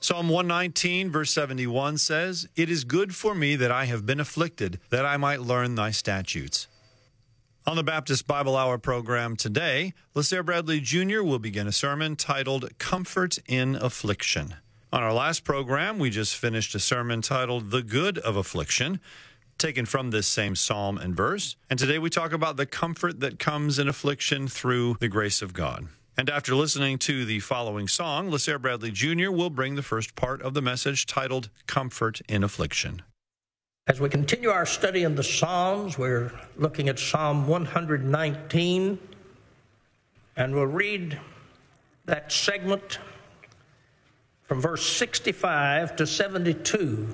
Psalm 119, verse 71 says, "It is good for me that I have been afflicted, that I might learn thy statutes." On the Baptist Bible Hour program today, LaSare Bradley Jr. will begin a sermon titled Comfort in Affliction. On our last program, we just finished a sermon titled The Good of Affliction, taken from this same psalm and verse. And today we talk about the comfort that comes in affliction through the grace of God. And after listening to the following song, LaSare Bradley Jr. will bring the first part of the message titled Comfort in Affliction. As we continue our study in the Psalms, we're looking at Psalm 119, and we'll read that segment from verse 65 to 72.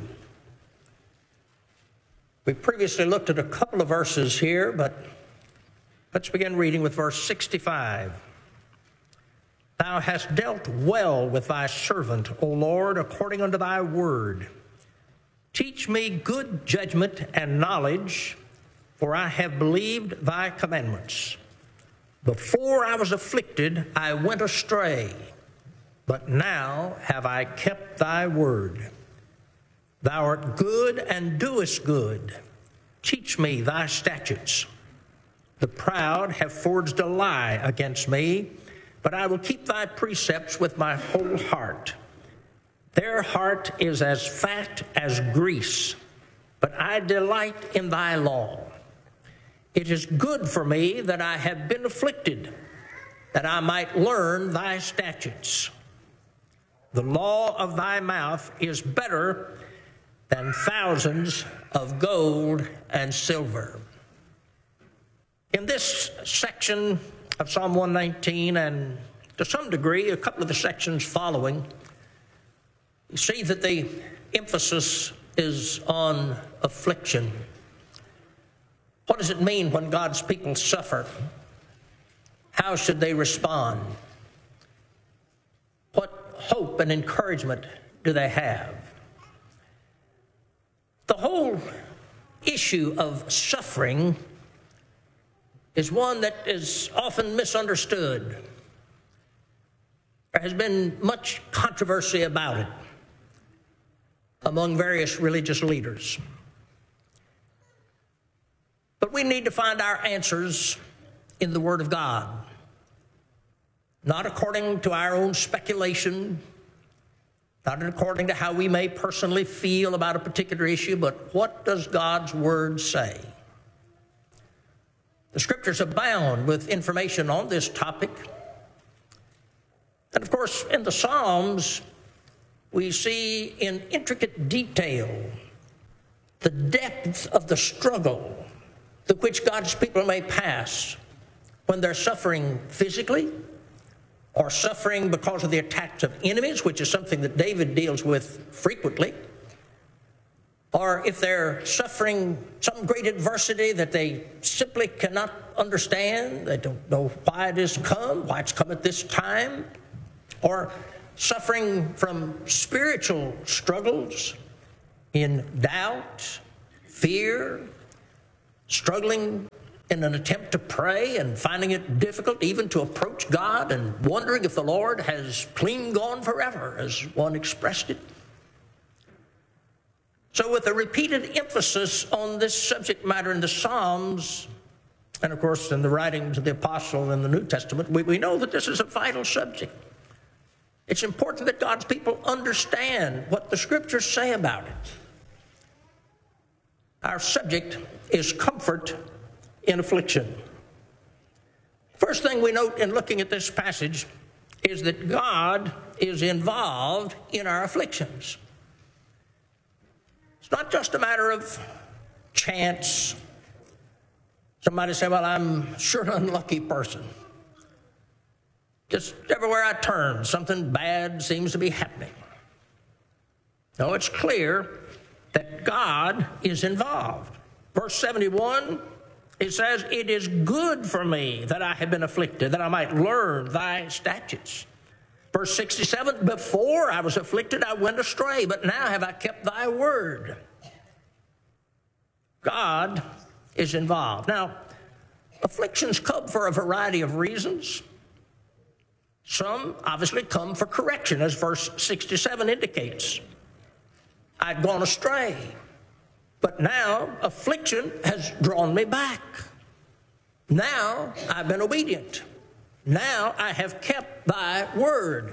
We previously looked at a couple of verses here, but let's begin reading with verse 65. Thou hast dealt well with thy servant, O Lord, according unto thy word. Teach me good judgment and knowledge, for I have believed thy commandments. Before I was afflicted, I went astray, but now have I kept thy word. Thou art good and doest good. Teach me thy statutes. The proud have forged a lie against me, but I will keep thy precepts with my whole heart. Their heart is as fat as grease, but I delight in thy law. It is good for me that I have been afflicted, that I might learn thy statutes. The law of thy mouth is better than thousands of gold and silver. In this section of Psalm 119, and to some degree, a couple of the sections following, you see that the emphasis is on affliction. What does it mean when God's people suffer? How should they respond? What hope and encouragement do they have? The whole issue of suffering is one that is often misunderstood. There has been much controversy about it among various religious leaders. But we need to find our answers in the Word of God, not according to our own speculation, not according to how we may personally feel about a particular issue, but what does God's Word say? The Scriptures abound with information on this topic. And of course, in the Psalms, we see in intricate detail the depth of the struggle through which God's people may pass when they're suffering physically or suffering because of the attacks of enemies, which is something that David deals with frequently, or if they're suffering some great adversity that they simply cannot understand, they don't know why it has come, why it's come at this time, or suffering from spiritual struggles in doubt, fear, struggling in an attempt to pray and finding it difficult even to approach God and wondering if the Lord has clean gone forever, as one expressed it. So with a repeated emphasis on this subject matter in the Psalms, and of course in the writings of the Apostle in the New Testament, we know that this is a vital subject. It's important that God's people understand what the Scriptures say about it. Our subject is comfort in affliction. First thing we note in looking at this passage is that God is involved in our afflictions. It's not just a matter of chance. Somebody say, well, I'm sure an unlucky person. Just everywhere I turn, something bad seems to be happening. No, it's clear that God is involved. Verse 71, it says, it is good for me that I have been afflicted, that I might learn thy statutes. Verse 67, before I was afflicted, I went astray, but now have I kept thy word. God is involved. Now, afflictions come for a variety of reasons. Some obviously come for correction, as verse 67 indicates. I'd gone astray, but now affliction has drawn me back. Now I've been obedient. Now I have kept thy word.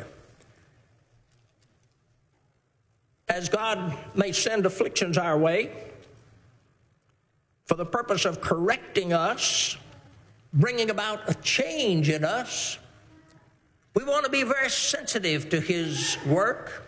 As God may send afflictions our way for the purpose of correcting us, bringing about a change in us, we want to be very sensitive to his work.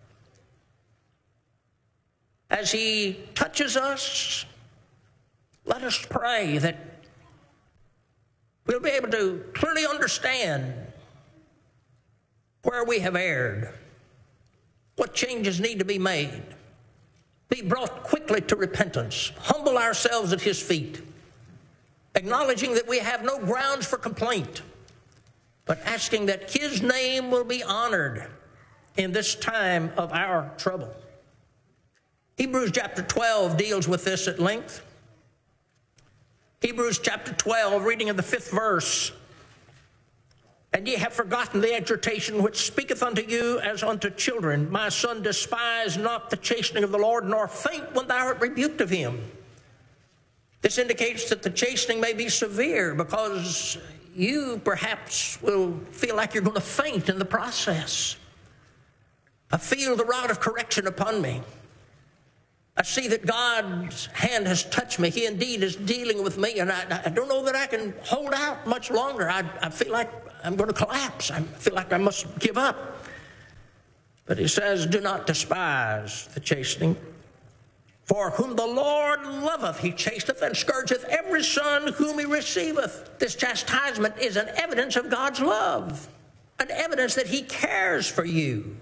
As he touches us, let us pray that we'll be able to clearly understand where we have erred, what changes need to be made, be brought quickly to repentance, humble ourselves at his feet, acknowledging that we have no grounds for complaint, but asking that his name will be honored in this time of our trouble. Hebrews chapter 12 deals with this at length. Hebrews chapter 12, reading in the 5th verse. And ye have forgotten the exhortation which speaketh unto you as unto children. My son, despise not the chastening of the Lord, nor faint when thou art rebuked of him. This indicates that the chastening may be severe, because you perhaps will feel like you're going to faint in the process. I feel the rod of correction upon me. I see that God's hand has touched me. He indeed is dealing with me, and I don't know that I can hold out much longer. I feel like I'm going to collapse. I feel like I must give up. But he says, do not despise the chastening. For whom the Lord loveth, he chasteneth and scourgeth every son whom he receiveth. This chastisement is an evidence of God's love, an evidence that he cares for you.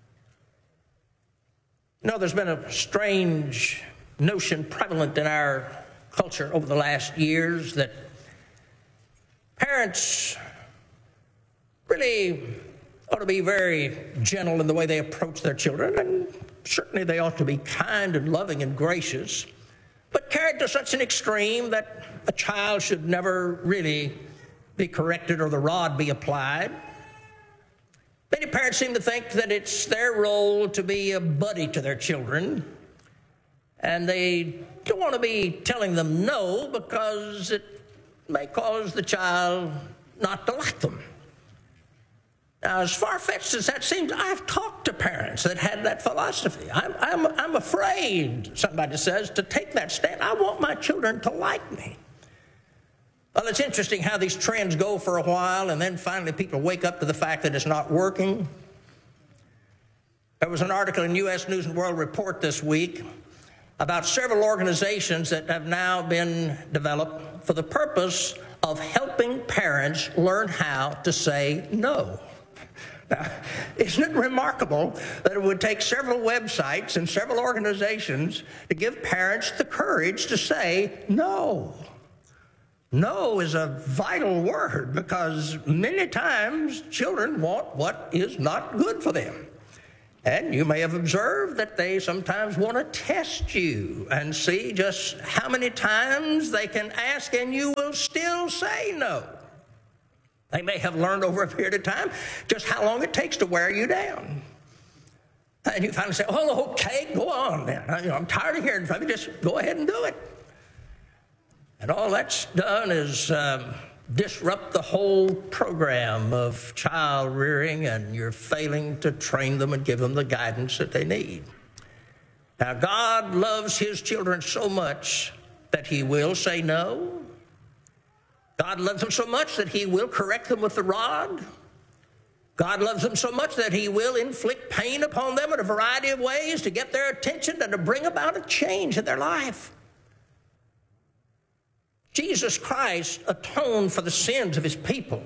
You know, there's been a strange notion prevalent in our culture over the last years that parents really ought to be very gentle in the way they approach their children, and certainly they ought to be kind and loving and gracious, but carried to such an extreme that a child should never really be corrected or the rod be applied. Many parents seem to think that it's their role to be a buddy to their children, and they don't want to be telling them no because it may cause the child not to like them. Now, as far-fetched as that seems, I've talked to parents that had that philosophy. I'm afraid, somebody says, to take that stand. I want my children to like me. Well, it's interesting how these trends go for a while, and then finally people wake up to the fact that it's not working. There was an article in U.S. News and World Report this week about several organizations that have now been developed for the purpose of helping parents learn how to say no. Now, isn't it remarkable that it would take several websites and several organizations to give parents the courage to say no? No is a vital word, because many times children want what is not good for them. And you may have observed that they sometimes want to test you and see just how many times they can ask and you will still say no. They may have learned over a period of time just how long it takes to wear you down. And you finally say, oh, okay, go on then. I'm tired of hearing from you. Just go ahead and do it. And all that's done is disrupt the whole program of child rearing, and you're failing to train them and give them the guidance that they need. Now, God loves his children so much that he will say no. God loves them so much that he will correct them with the rod. God loves them so much that he will inflict pain upon them in a variety of ways to get their attention and to bring about a change in their life. Jesus Christ atoned for the sins of his people.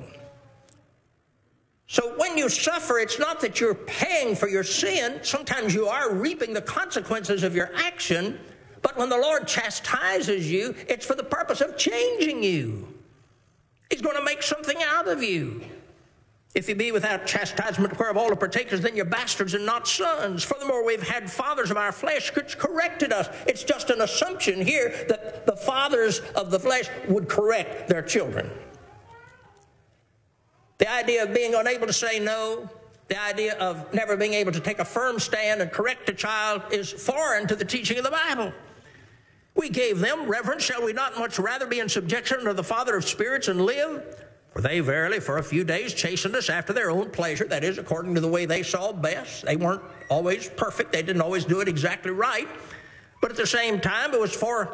So when you suffer, it's not that you're paying for your sin. Sometimes you are reaping the consequences of your action. But when the Lord chastises you, it's for the purpose of changing you. He's going to make something out of you. If you be without chastisement, whereof all are partakers, then you're bastards and not sons. Furthermore, we've had fathers of our flesh which corrected us. It's just an assumption here that the fathers of the flesh would correct their children. The idea of being unable to say no, the idea of never being able to take a firm stand and correct a child is foreign to the teaching of the Bible. We gave them reverence. Shall we not much rather be in subjection to the Father of spirits and live? For they verily for a few days chastened us after their own pleasure, that is, according to the way they saw best. They weren't always perfect. They didn't always do it exactly right. But at the same time, it was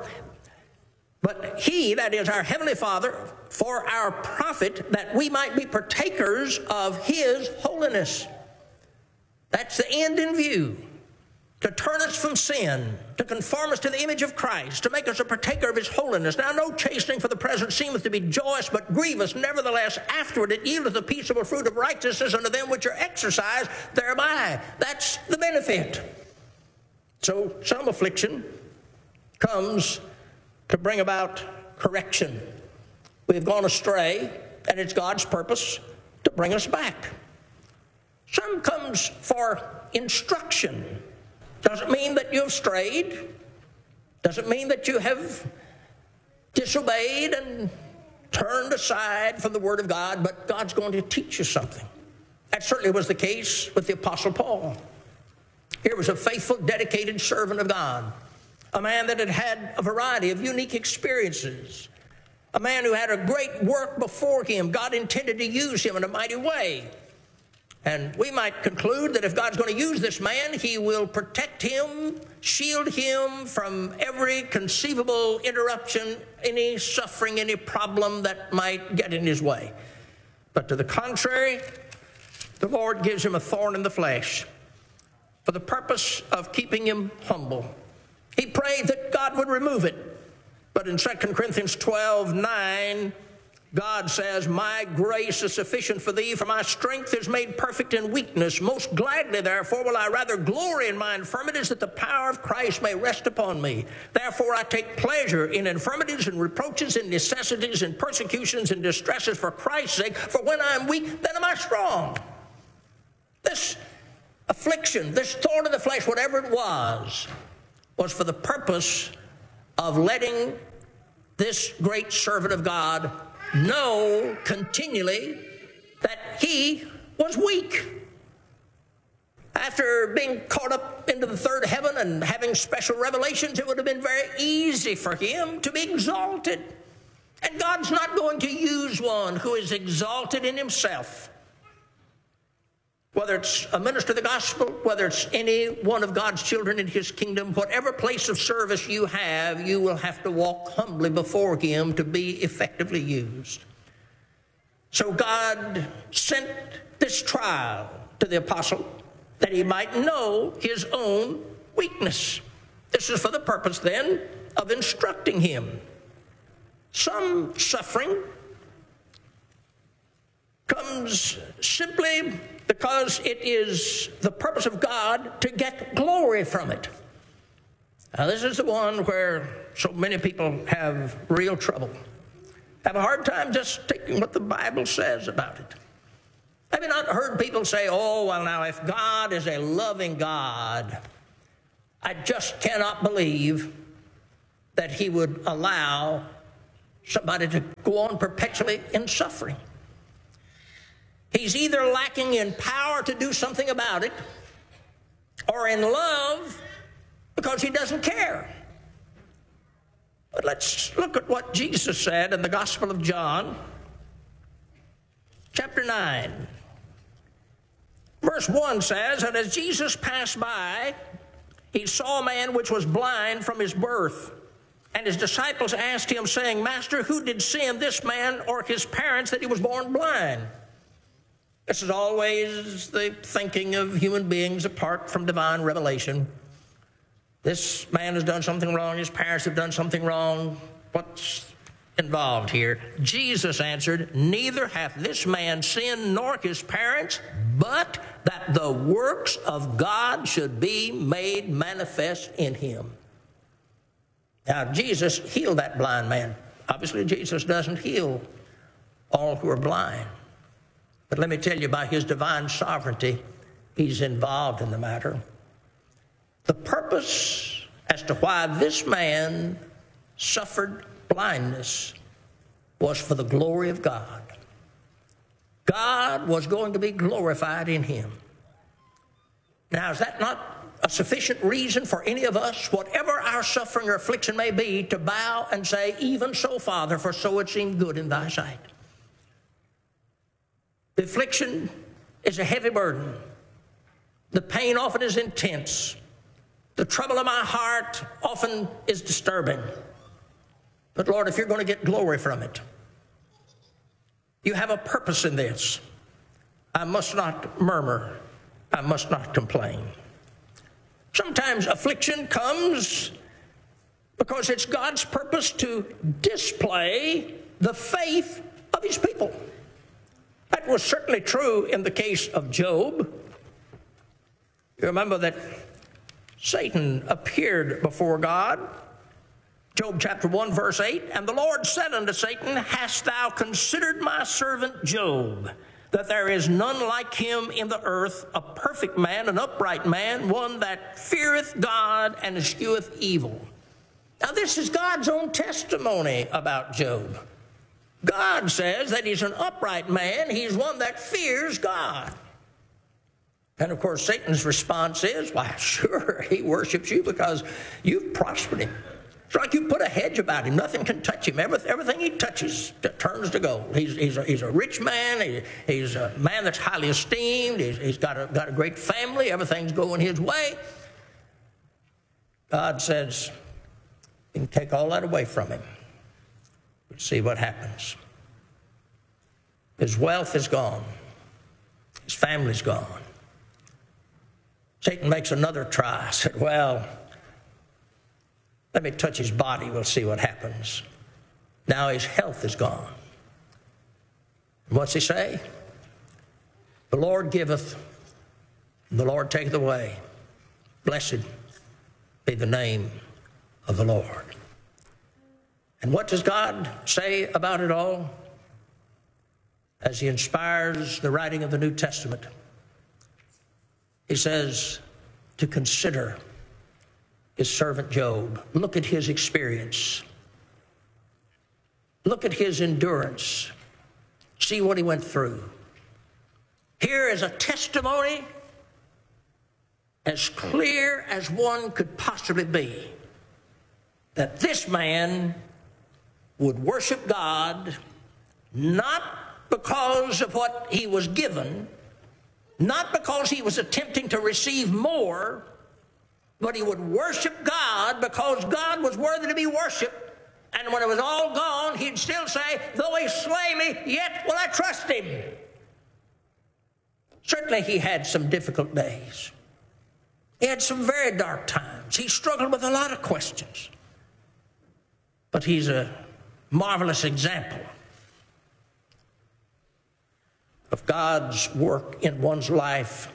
but he, that is our Heavenly Father, for our profit, that we might be partakers of his holiness. That's the end in view. To turn us from sin, to conform us to the image of Christ, to make us a partaker of his holiness. Now, no chastening for the present seemeth to be joyous, but grievous. Nevertheless, afterward it yieldeth the peaceable fruit of righteousness unto them which are exercised thereby. That's the benefit. So some affliction comes to bring about correction. We've gone astray, and it's God's purpose to bring us back. Some comes for instruction. Doesn't mean that you have strayed. Doesn't mean that you have disobeyed and turned aside from the Word of God, but God's going to teach you something. That certainly was the case with the Apostle Paul. Here was a faithful, dedicated servant of God, a man that had had a variety of unique experiences, a man who had a great work before him. God intended to use him in a mighty way. And we might conclude that if God's going to use this man, he will protect him, shield him from every conceivable interruption, any suffering, any problem that might get in his way. But to the contrary, the Lord gives him a thorn in the flesh for the purpose of keeping him humble. He prayed that God would remove it. But in 2 Corinthians 12:9, God says, my grace is sufficient for thee, for my strength is made perfect in weakness. Most gladly, therefore, will I rather glory in my infirmities, that the power of Christ may rest upon me. Therefore, I take pleasure in infirmities and reproaches and necessities and persecutions and distresses for Christ's sake. For when I am weak, then am I strong. This affliction, this thorn in the flesh, whatever it was for the purpose of letting this great servant of God know continually that he was weak. After being caught up into the third heaven and having special revelations, it would have been very easy for him to be exalted. And God's not going to use one who is exalted in himself. Whether it's a minister of the gospel, whether it's any one of God's children in his kingdom, whatever place of service you have, you will have to walk humbly before him to be effectively used. So God sent this trial to the apostle that he might know his own weakness. This is for the purpose then of instructing him. Some suffering comes simply because it is the purpose of God to get glory from it. Now, this is the one where so many people have real trouble, have a hard time just taking what the Bible says about it. Have you not heard people say, oh, well, now, if God is a loving God, I just cannot believe that he would allow somebody to go on perpetually in suffering. He's either lacking in power to do something about it or in love because he doesn't care. But let's look at what Jesus said in the Gospel of John, chapter 9. Verse 1 says, and as Jesus passed by, he saw a man which was blind from his birth. And his disciples asked him, saying, Master, who did sin, this man or his parents, that he was born blind? This is always the thinking of human beings apart from divine revelation. This man has done something wrong. His parents have done something wrong. What's involved here? Jesus answered, neither hath this man sinned nor his parents, but that the works of God should be made manifest in him. Now, Jesus healed that blind man. Obviously, Jesus doesn't heal all who are blind. But let me tell you, by his divine sovereignty, he's involved in the matter. The purpose as to why this man suffered blindness was for the glory of God. God was going to be glorified in him. Now, is that not a sufficient reason for any of us, whatever our suffering or affliction may be, to bow and say, even so, Father, for so it seemed good in thy sight? The affliction is a heavy burden. The pain often is intense. The trouble of my heart often is disturbing. But Lord, if you're going to get glory from it, you have a purpose in this. I must not murmur. I must not complain. Sometimes affliction comes because it's God's purpose to display the faith of his people. That was certainly true in the case of Job. You remember that Satan appeared before God. Job chapter 1, verse 8, and the Lord said unto Satan, hast thou considered my servant Job, that there is none like him in the earth, a perfect man, an upright man, one that feareth God and escheweth evil. Now this is God's own testimony about Job. God says that he's an upright man. He's one that fears God. And of course, Satan's response is, why, sure, he worships you because you've prospered him. It's like you put a hedge about him. Nothing can touch him. Everything he touches turns to gold. He's a rich man. He's a man that's highly esteemed. He's got a great family. Everything's going his way. God says, you can take all that away from him. But see what happens. His wealth is gone. His family's gone. Satan makes another try. Said, well, let me touch his body. We'll see what happens. Now his health is gone. And what's he say? The Lord giveth, and the Lord taketh away. Blessed be the name of the Lord. And what does God say about it all? As he inspires the writing of the New Testament, he says to consider his servant Job. Look at his experience. Look at his endurance. See what he went through. Here is a testimony as clear as one could possibly be that this man would worship God not because of what he was given, not because he was attempting to receive more, but he would worship God because God was worthy to be worshiped. And when it was all gone, he'd still say, though he slay me, yet will I trust him. Certainly he had some difficult days. He had some very dark times. He struggled with a lot of questions. But he's a marvelous example of God's work in one's life,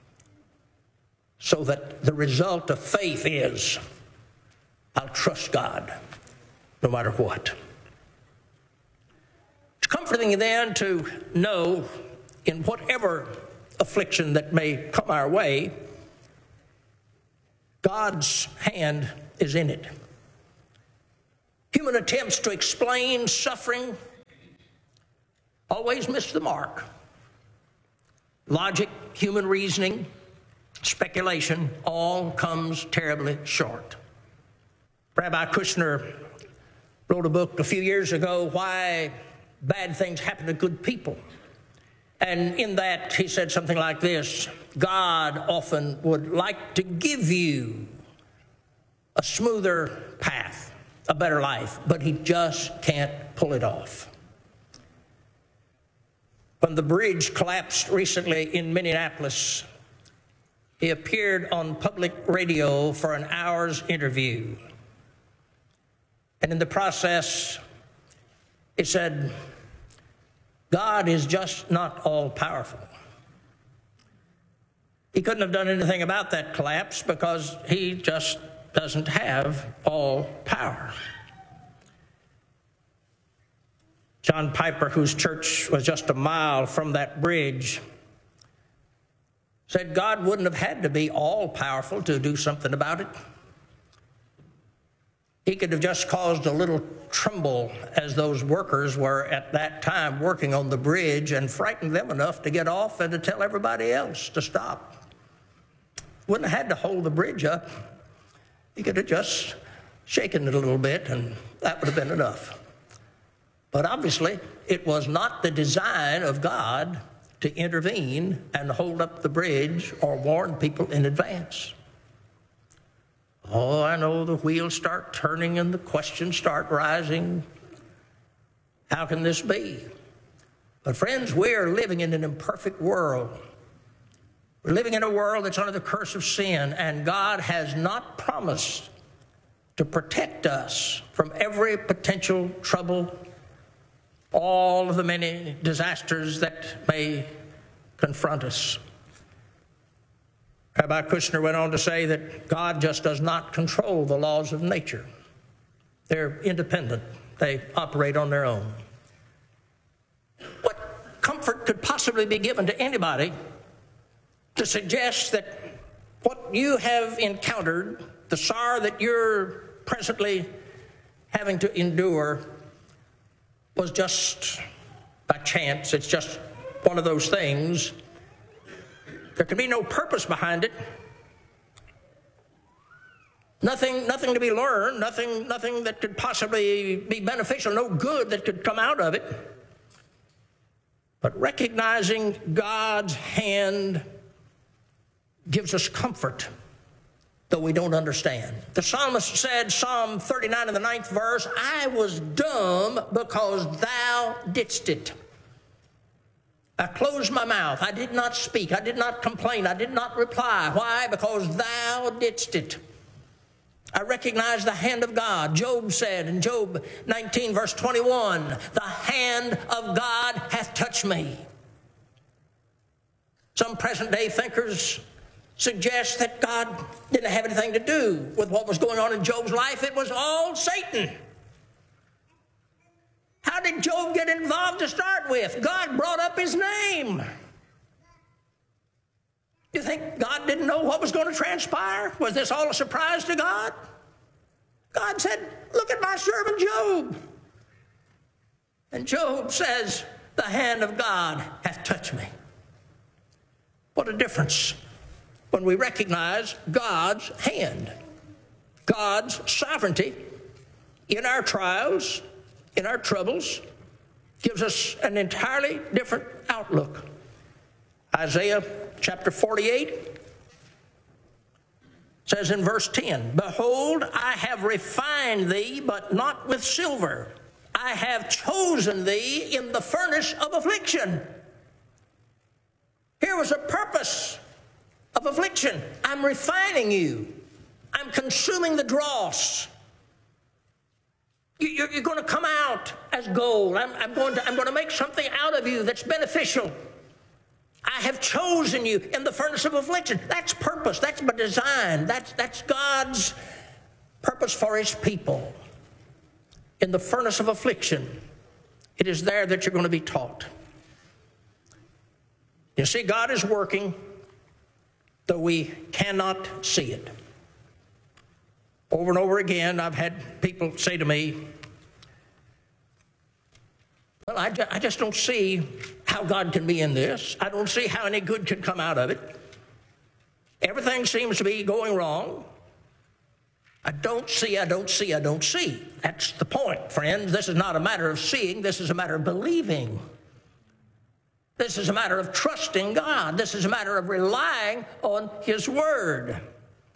so that the result of faith is, I'll trust God no matter what. It's comforting then to know in whatever affliction that may come our way, God's hand is in it. Human attempts to explain suffering always miss the mark. Logic, human reasoning, speculation, all comes terribly short. Rabbi Kushner wrote a book a few years ago, Why Bad Things Happen to Good People. And in that, he said something like this: God often would like to give you a smoother path, a better life, but he just can't pull it off. When the bridge collapsed recently in Minneapolis, he appeared on public radio for an hour's interview. And in the process, he said, God is just not all-powerful. He couldn't have done anything about that collapse because he just doesn't have all power. John Piper, whose church was just a mile from that bridge, said God wouldn't have had to be all-powerful to do something about it. He could have just caused a little tremble as those workers were at that time working on the bridge and frightened them enough to get off and to tell everybody else to stop. Wouldn't have had to hold the bridge up. He could have just shaken it a little bit and that would have been enough. But obviously, it was not the design of God to intervene and hold up the bridge or warn people in advance. Oh, I know the wheels start turning and the questions start rising. How can this be? But friends, we are living in an imperfect world. We're living in a world that's under the curse of sin, and God has not promised to protect us from every potential trouble, all of the many disasters that may confront us. Rabbi Kushner went on to say that God just does not control the laws of nature. They're independent. They operate on their own. What comfort could possibly be given to anybody to suggest that what you have encountered, the sorrow that you're presently having to endure, was just by chance? It's just one of those things. There can be no purpose behind it. Nothing to be learned, nothing that could possibly be beneficial, no good that could come out of it. But recognizing God's hand gives us comfort, though we don't understand. The psalmist said, Psalm 39 in the 9th verse, I was dumb because thou didst it. I closed my mouth. I did not speak. I did not complain. I did not reply. Why? Because thou didst it. I recognize the hand of God. Job said in Job 19 verse 21, the hand of God hath touched me. Some present day thinkers suggest that God didn't have anything to do with what was going on in Job's life. It was all Satan. How did Job get involved to start with? God brought up his name. You think God didn't know what was going to transpire? Was this all a surprise to God? God said, look at my servant Job. And Job says, the hand of God hath touched me. What a difference when we recognize God's hand, God's sovereignty in our trials, in our troubles, gives us an entirely different outlook. Isaiah chapter 48 says in verse 10, behold, I have refined thee, but not with silver. I have chosen thee in the furnace of affliction. Here was a purpose of affliction. I'm refining you. I'm consuming the dross. You're going to come out as gold. I'm going to make something out of you that's beneficial. I have chosen you in the furnace of affliction. That's purpose. That's by design. That's God's purpose for his people. In the furnace of affliction, it is there that you're going to be taught. You see, God is working, though we cannot see it. Over and over again, I've had people say to me, well, I just don't see how God can be in this. I don't see how any good could come out of it. Everything seems to be going wrong. I don't see. That's the point, friends. This is not a matter of seeing. This is a matter of believing. This is a matter of trusting God. This is a matter of relying on his word.